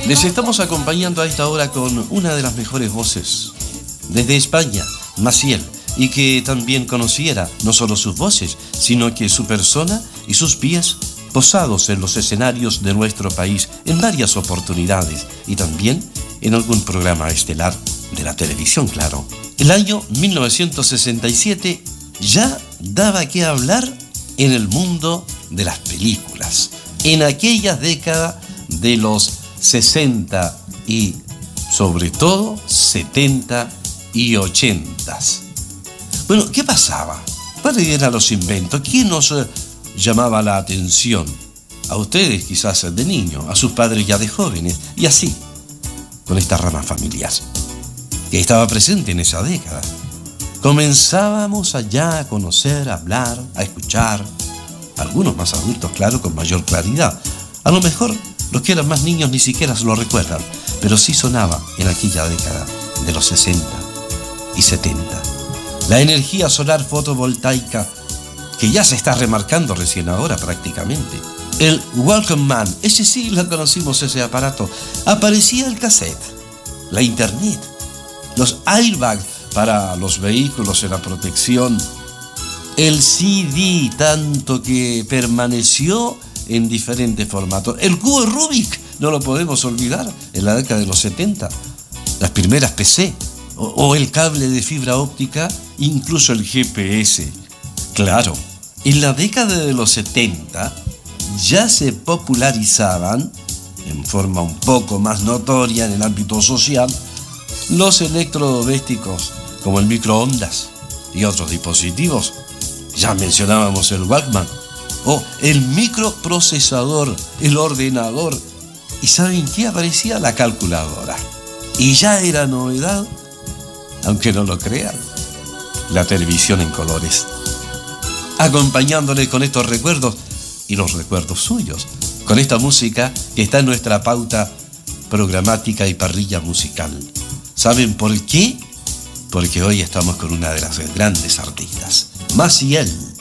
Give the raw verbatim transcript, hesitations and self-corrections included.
Les estamos acompañando a esta hora con una de las mejores voces desde España, Maciel, y que también conociera no solo sus voces, sino que su persona y sus pies posados en los escenarios de nuestro país en varias oportunidades y también en algún programa estelar de la televisión, claro. El año mil novecientos sesenta y siete ya daba que hablar en el mundo de las películas. En aquellas décadas de los sesenta y sobre todo setenta y ochenta. Bueno, ¿qué pasaba? ¿Cuáles eran los inventos? ¿Quién nos eh, llamaba la atención? A ustedes quizás de niños, a sus padres ya de jóvenes, y así, con esta rama familiar, que estaba presente en esa década. Comenzábamos allá a conocer, a hablar, a escuchar, algunos más adultos, claro, con mayor claridad. A lo mejor los que eran más niños ni siquiera se lo recuerdan, pero sí sonaba en aquella década de los sesenta y setenta. La energía solar fotovoltaica, que ya se está remarcando recién ahora prácticamente. El Walkman, ese sí lo conocimos, ese aparato. Aparecía el cassette, la internet, los airbags para los vehículos en la protección, el C D, tanto que permaneció en diferentes formatos. El cubo Rubik, no lo podemos olvidar, en la década de los setenta. Las primeras P C, o, o el cable de fibra óptica, incluso el G P S. Claro, en la década de los setenta ya se popularizaban, en forma un poco más notoria en el ámbito social, los electrodomésticos como el microondas y otros dispositivos. Ya mencionábamos el Walkman, o el microprocesador, el ordenador. ¿Y saben qué? Aparecía la calculadora. Y ya era novedad, aunque no lo crean, la televisión en colores. Acompañándoles con estos recuerdos y los recuerdos suyos, con esta música que está en nuestra pauta programática y parrilla musical. ¿Saben por qué? Porque hoy estamos con una de las grandes artistas, Maciel.